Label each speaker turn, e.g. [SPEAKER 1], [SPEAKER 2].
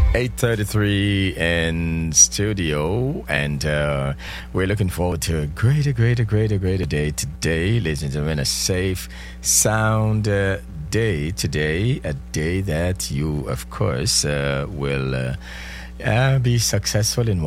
[SPEAKER 1] 8:33 in studio, and we're looking forward to a greater day today, ladies and gentlemen. A safe, sound day today, a day that you, of course, will be successful in